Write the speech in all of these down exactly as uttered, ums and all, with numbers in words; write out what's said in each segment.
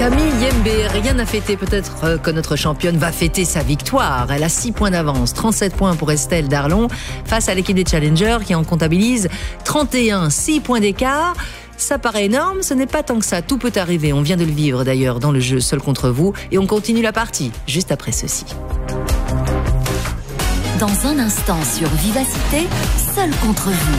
Camille Yembe, rien à fêter. Peut-être que notre championne va fêter sa victoire. Elle a six points d'avance, trente-sept points pour Estelle Darlon face à l'équipe des Challengers qui en comptabilise trente et un, six points d'écart. Ça paraît énorme, ce n'est pas tant que ça. Tout peut arriver. On vient de le vivre d'ailleurs dans le jeu Seul contre vous. Et on continue la partie juste après ceci. Dans un instant sur Vivacité, Seul contre vous.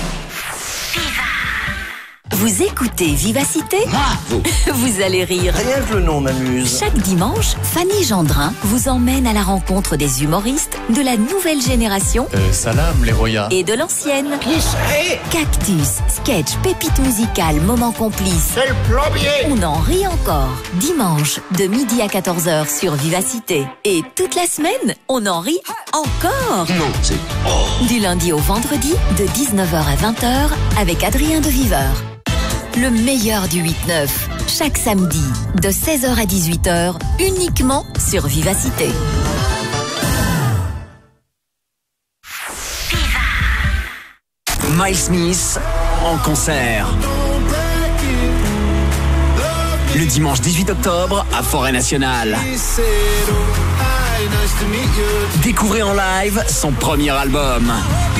Vous écoutez Vivacité ? Bravo. Vous allez rire. Rien que le nom m'amuse. Chaque dimanche, Fanny Gendrin vous emmène à la rencontre des humoristes de la nouvelle génération Euh, salam, les Roya. et de l'ancienne. Qui c'est ? Cactus, sketch, pépite musicale, moment complice. C'est le plombier. On en rit encore. Dimanche, de midi à quatorze heures sur Vivacité. Et toute la semaine, on en rit encore. Non, c'est... Oh. Du lundi au vendredi, de dix-neuf heures à vingt heures, avec Adrien de Viveur. Le meilleur du huit neuf, chaque samedi, de seize heures à dix-huit heures, uniquement sur Vivacité. Miles Smith en concert. Le dimanche dix-huit octobre à Forêt Nationale. Découvrez en live son premier album.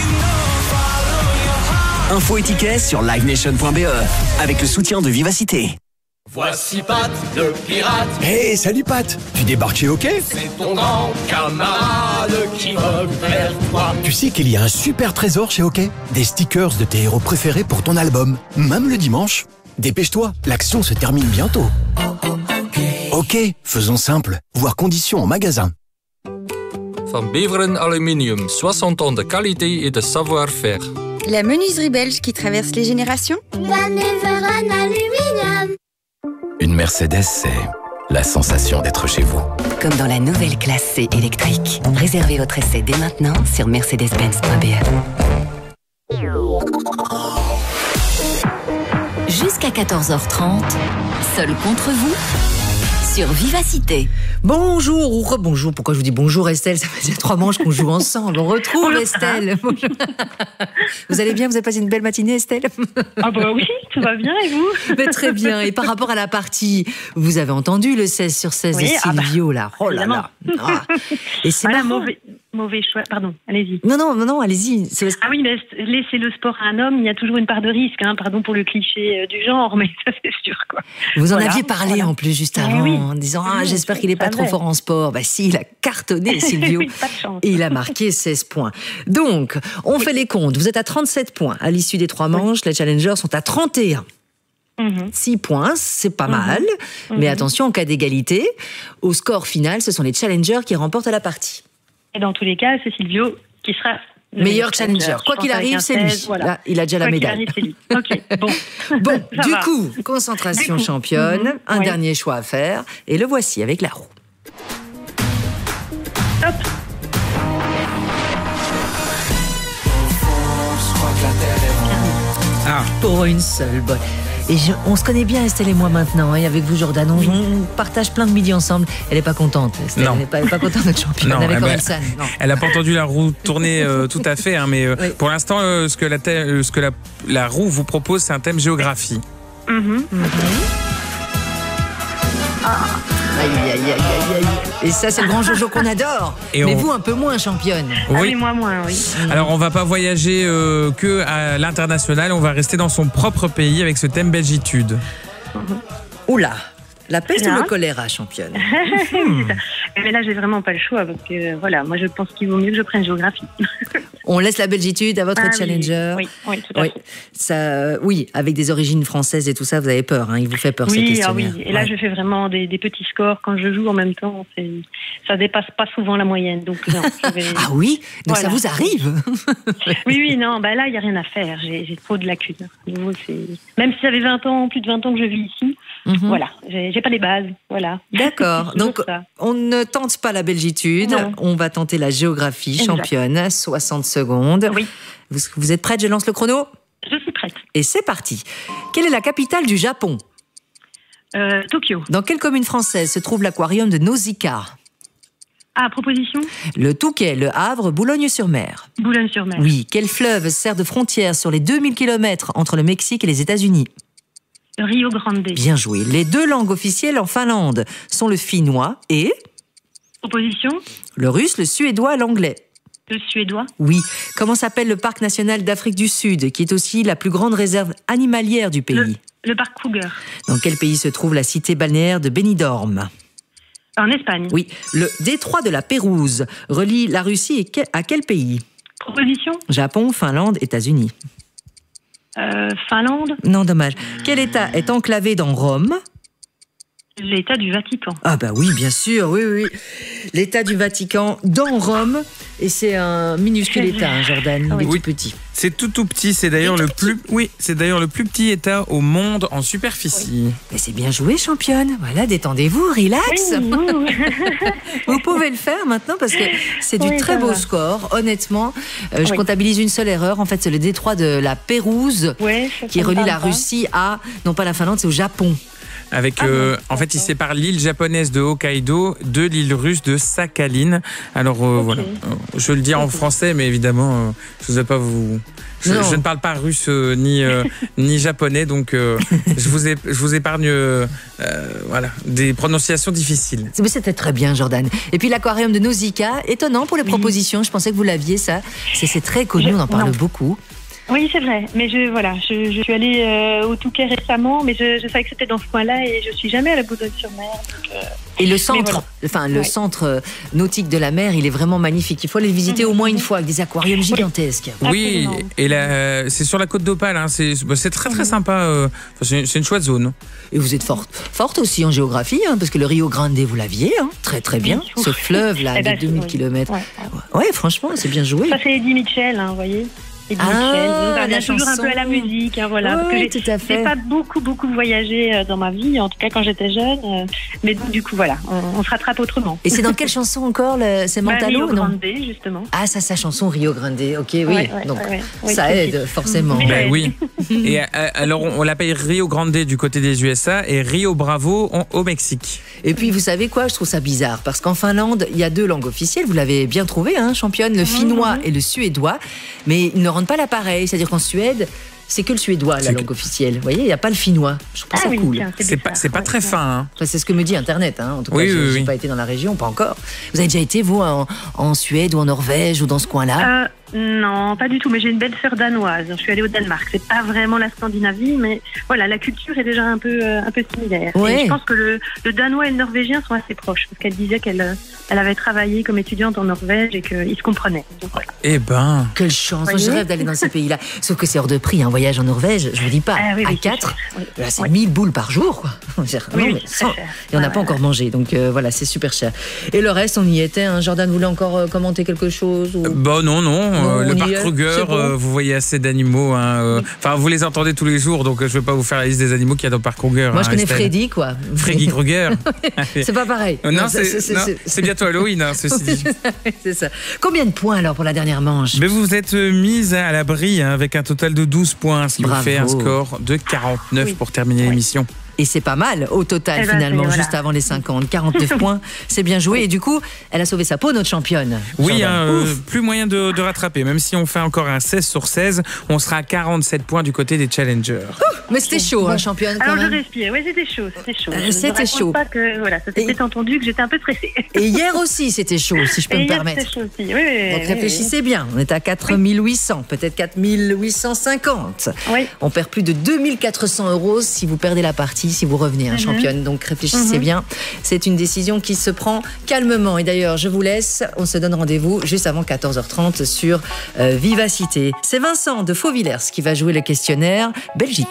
Infos et tickets sur live nation point b e avec le soutien de Vivacité. Voici Pat, le pirate. Hey, salut Pat. Tu débarques chez Hockey ? C'est ton grand camarade qui vogue vers toi. Tu sais qu'il y a un super trésor chez Hockey ? Des stickers de tes héros préférés pour ton album, même le dimanche. Dépêche-toi, l'action se termine bientôt. Ok, faisons simple. Voir conditions en magasin. Van Beveren Aluminium, soixante ans de qualité et de savoir-faire. La menuiserie belge qui traverse les générations. Van Beveren Aluminium. Une Mercedes, c'est la sensation d'être chez vous. Comme dans la nouvelle classe C électrique. Réservez votre essai dès maintenant sur mercedes benz point b e. Jusqu'à quatorze heures trente, Seul contre vous, sur Vivacité. Bonjour ou rebonjour. Pourquoi je vous dis bonjour Estelle ? Ça fait déjà trois manches qu'on joue ensemble. On retrouve Bonjour. Estelle. Bonjour. Vous allez bien ? Vous avez passé une belle matinée Estelle ? Ah bah oui, tout va bien et vous ? Mais très bien. Et par rapport à la partie, vous avez entendu le seize sur seize Oui, de ah bah, Silvio là. Oh là là. Ah. Et c'est Voilà, marrant. mauvais, mauvais choix. Pardon, allez-y. Non, non, non, non, allez-y. C'est... Ah oui, mais laisser le sport à un homme, il y a toujours une part de risque. Hein, pardon pour le cliché euh, du genre, mais ça c'est sûr quoi. Vous en Voilà, aviez parlé voilà. en plus juste Eh avant, oui. en disant ah, Oui, j'espère qu'il n'est pas c'est trop vrai. fort en sport. Bah si, il a cartonné Silvio. Oui, pas de chance. Et il a marqué seize points. Donc, on fait les comptes. Vous êtes à trente-sept points. À l'issue des trois manches, les challengers sont à trente et un. Mhm. six points, c'est pas Mhm. mal. Mhm. Mais attention, en cas d'égalité, au score final, ce sont les challengers qui remportent la partie. Et dans tous les cas, c'est Silvio qui sera le Meilleur challenger. Quoi Je qu'il pense avec arrive, un c'est lui. seize, voilà. Là, il a déjà la Quoi qu'il médaille. arrive, c'est lui. Ok, bon. Bon, Ça du va. coup, concentration Du coup. championne, Mhm. un Oui. dernier choix à faire, et le voici avec la roue. Hop. Ah, Pour une seule bonne. Et je- on se connaît bien, Estelle et moi, maintenant. Et avec vous, Jordan, on, on partage plein de midi ensemble. Elle n'est pas contente, Estelle. Non. Elle n'est pas, elle est pas contente d'être championne Non, avec eh ben, Orelsan. Non. Elle n'a pas entendu la roue tourner euh, tout à fait, hein, mais euh, Oui. pour l'instant, euh, ce que, la, thè- euh, ce que la, la roue vous propose, c'est un thème géographie. Mhm. Aïe, aïe, aïe, aïe, aïe. Et ça, c'est le grand Jojo qu'on adore. Et Mais on- vous, un peu moins championne. Ah oui, moi moins, oui. Alors, on va pas voyager euh, que à l'international, on va rester dans son propre pays avec ce thème Belgitude. Oula, la peste Bien. ou le choléra, championne? C'est ça. Mais là, j'ai vraiment pas le choix parce que voilà, moi je pense qu'il vaut mieux que je prenne géographie. On laisse la belgitude à votre Ah oui, challenger. Oui, oui, tout à Oui. fait. Ça, oui, avec des origines françaises et tout ça, vous avez peur. Hein, il vous fait peur, ces Oui, ah questionnaires. oui. Et là, Ouais. je fais vraiment des, des petits scores quand je joue en même temps. C'est, ça dépasse pas souvent la moyenne. Donc, non, je vais- Ah oui, donc ça Voilà. vous arrive? Oui, oui, non, bah là, il n'y a rien à faire. J'ai, j'ai trop de lacunes. De nouveau, c'est... Même si ça fait vingt ans, plus de vingt ans que je vis ici, Mhm. voilà, j'ai, j'ai pas les bases. Voilà. D'accord. C'est toujours Donc, ça. on ne tente pas la belgitude. Non. On va tenter la géographie Exact. championne. soixante secondes. Oui. Vous, vous êtes prête? Je lance le chrono. Je suis prête. Et c'est parti. Quelle est la capitale du Japon? Euh, Tokyo. Dans quelle commune française se trouve l'aquarium de Nausicaa? Ah, proposition Le Touquet, Le Havre, Boulogne-sur-Mer. Boulogne-sur-Mer. Oui. Quel fleuve sert de frontière sur les deux mille kilomètres entre le Mexique et les États-Unis? Rio Grande. Bien joué. Les deux langues officielles en Finlande sont le finnois et... Proposition. Le russe, le suédois, l'anglais. Le suédois. Oui. Comment s'appelle le parc national d'Afrique du Sud, qui est aussi la plus grande réserve animalière du pays? Le, le parc Kruger. Dans quel pays se trouve la cité balnéaire de Benidorm? En Espagne. Oui. Le détroit de la Pérouse relie la Russie à quel pays? Proposition. Japon, Finlande, États-Unis. Euh, Finlande. Non, dommage. Quel État est enclavé dans Rome? L'État du Vatican. Ah bah oui, bien sûr, oui, oui. L'État du Vatican dans Rome, et c'est un minuscule État, hein, Jordan, il est oui. tout petit. C'est tout tout petit, c'est d'ailleurs le plus, petit. oui, c'est d'ailleurs le plus petit État au monde en superficie. Oui. Mais c'est bien joué, championne. Voilà, détendez-vous, relax. Oui, oui. Vous pouvez le faire maintenant parce que c'est du oui, très beau va. score. Honnêtement, euh, je oui. comptabilise une seule erreur. En fait, c'est le détroit de la Pérouse ouais, qui relie la pas. Russie à, non pas la Finlande, c'est au Japon. Avec, ah euh, bon, en fait, il sépare l'île japonaise de Hokkaido de l'île russe de Sakhalin. Alors euh, okay. voilà, je le dis en français, mais évidemment, euh, je ne vais pas vous. Je, je ne parle pas russe euh, ni euh, ni japonais, donc euh, je vous ai, je vous épargne euh, voilà des prononciations difficiles. Mais c'était très bien, Jordan. Et puis l'aquarium de Nausicaa, étonnant pour les oui. propositions. Je pensais que vous l'aviez, ça. C'est, c'est très connu, je, on en parle non. beaucoup. Oui, c'est vrai, mais je voilà, je, je suis allée euh, au Touquet récemment, mais je, je savais que c'était dans ce coin-là et je suis jamais à la Boulogne-sur-Mer. Donc, euh... Et le centre, voilà. enfin le ouais. centre nautique de la mer, il est vraiment magnifique. Il faut aller le visiter mmh. au moins une fois avec des aquariums gigantesques. Oui, et là, c'est sur la côte d'Opale, hein, c'est, c'est très très mmh. sympa. Euh, c'est, c'est une chouette zone. Et vous êtes forte, forte aussi en géographie, hein, parce que le Rio Grande, vous l'aviez, hein, très très bien. Oui. Ce fleuve là, eh ben, de deux mille oui. kilomètres. Ouais, ouais. ouais, franchement, c'est bien joué. Ça c'est Eddie Mitchell, hein, vous voyez. Et ah, ça revient toujours un peu à la musique, hein, voilà. Oui, parce que j'ai, tout à fait. j'ai pas beaucoup, beaucoup voyagé dans ma vie, en tout cas quand j'étais jeune. Mais donc, du coup, voilà, on, on se rattrape autrement. Et c'est dans quelle chanson encore le, c'est Mantalo, bah, Rio non Grande, justement. Ah, ça, sa chanson Rio Grande, ok, oui. Ouais, ouais, donc, ouais, ouais. ça oui, aide, forcément. Ben, oui. Et alors, on l'appelle Rio Grande du côté des U S A et Rio Bravo au Mexique. Et puis, vous savez quoi, je trouve ça bizarre, parce qu'en Finlande, il y a deux langues officielles, vous l'avez bien trouvé, hein, championne, le mmh, finnois mmh. et le suédois, mais ils ne rendent pas l'appareil. C'est-à-dire qu'en Suède, c'est que le suédois, la c'est langue que... officielle. Vous voyez, il n'y a pas le finnois. Je trouve ah, ça oui, cool. Tiens, c'est c'est pas, c'est pas ouais, très ouais. fin. Hein. Enfin, c'est ce que me dit Internet. Hein. En tout cas, oui, je n'ai oui, pas oui. été dans la région, pas encore. Vous avez déjà été, vous, en, en Suède ou en Norvège ou dans ce coin-là euh, Non, pas du tout. Mais j'ai une belle sœur danoise. Je suis allée au Danemark. C'est pas vraiment la Scandinavie, mais voilà, la culture est déjà un peu, euh, un peu similaire. Ouais. Et je pense que le, le danois et le norvégien sont assez proches. Parce qu'elle disait qu'elle elle avait travaillé comme étudiante en Norvège et qu'ils se comprenaient. Donc, voilà. Eh ben. Quelle chance. Je rêve d'aller dans ces pays-là. Sauf que c'est hors de prix. Un voyage en Norvège, je vous dis pas. Ah, oui, oui, à quatre, oui. là, c'est oui. mille boules par jour, quoi. Dire, oui, non, oui, mais sans, cher. Et on n'a ouais, pas ouais, encore ouais. mangé, donc euh, voilà, c'est super cher. Et le reste, on y était. Hein. Jordan voulait encore euh, commenter quelque chose ou... Bah non, non. non euh, le parc Kruger, bon. euh, vous voyez assez d'animaux. Hein, euh, enfin, oui. vous les entendez tous les jours, donc euh, je ne vais pas vous faire la liste des animaux qu'il y a dans le parc Kruger. Moi, hein, je connais Estelle. Freddy, quoi. Freddy Kruger. C'est pas pareil. Non, non c'est, c'est, c'est, non c'est... c'est bientôt Halloween, hein, ceci dit. C'est ça. Combien de points alors pour la dernière manche? Mais vous êtes mise à l'abri hein, avec un total de douze points, ce qui Bravo. vous fait un score de quarante-neuf oui. pour terminer oui. l'émission. Et c'est pas mal au total, eh ben, finalement, voilà. juste avant les cinquante. quarante-neuf points, c'est bien joué. Et du coup, elle a sauvé sa peau, notre championne. Oui, hein, euh, plus moyen de, de rattraper. Même si on fait encore un seize sur seize, on sera à quarante-sept points du côté des challengers. Ouh, mais c'était chaud, bon. hein, championne, quand Alors, même. je respire. Oui, c'était chaud. C'était chaud. Euh, c'était chaud. Pas que, voilà, ça s'était et... entendu que j'étais un peu stressée. Et hier aussi, c'était chaud, si je peux et me hier, permettre. C'était chaud aussi. Oui, oui, Donc oui, réfléchissez oui. bien. On est à quatre mille huit cents, peut-être quatre mille huit cent cinquante. Oui. On perd plus de deux mille quatre cents euros si vous perdez la partie, si vous revenez, hein, mm-hmm. championne. Donc réfléchissez mm-hmm. bien. C'est une décision qui se prend calmement. Et d'ailleurs, je vous laisse. On se donne rendez-vous juste avant quatorze heures trente sur euh, Vivacité. C'est Vincent de Fauvillers qui va jouer le questionnaire Belgique.